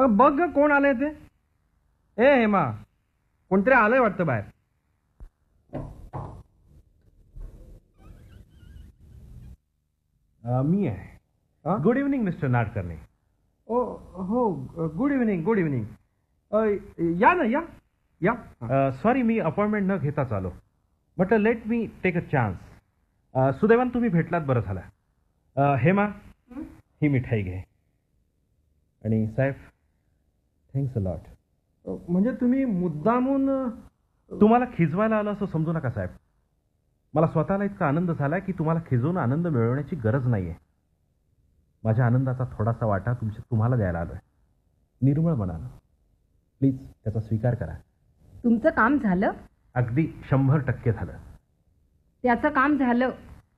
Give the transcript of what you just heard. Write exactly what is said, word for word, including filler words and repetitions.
बघ ग कोण आलंय ते. ए हेमा, कोणतरी आलंय वाटतं बाहेर. मी आहे. Good evening mister Nadkarni. ओ हो, गुड इव्हनिंग गुड इव्हनिंग. या ना या या. सॉरी मी अपॉइंटमेंट न घेताच आलो. म्हटलं let me take a chance. सुदैवान तुम्ही भेटलात, बरं झालं. हेमा, ही मिठाई घे. आणि साहेब, थँक्स अ लॉट. म्हणजे तुम्ही मुद्दामून. तुम्हाला खिजवायला आलं असं समजू नका साहेब. मला स्वतःला इतका आनंद झाला की तुम्हाला खिजवून आनंद मिळवण्याची गरज नाहीये. माझ्या आनंदाचा थोडासा वाटा तुमच्या तुम्हाला द्यायला आलोय, निर्मळ मनानं. प्लीज त्याचा स्वीकार करा. तुमचं काम झालं? अगदी शंभर टक्के झालं. त्याचं काम झालं